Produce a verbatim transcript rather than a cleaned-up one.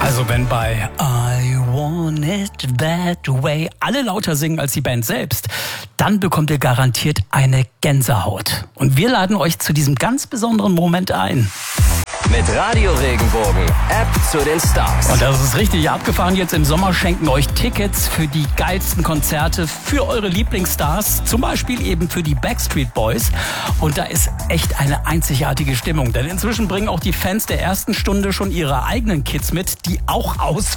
Also wenn bei I Want It That Way alle lauter singen als die Band selbst, dann bekommt ihr garantiert eine Gänsehaut. Und wir laden euch zu diesem ganz besonderen Moment ein. Mit Radio Regenbogen, App zu den Stars. Und das ist richtig abgefahren. Jetzt im Sommer schenken euch Tickets für die geilsten Konzerte für eure Lieblingsstars. Zum Beispiel eben für die Backstreet Boys. Und da ist echt eine einzigartige Stimmung. Denn inzwischen bringen auch die Fans der ersten Stunde schon ihre eigenen Kids mit, die auch aus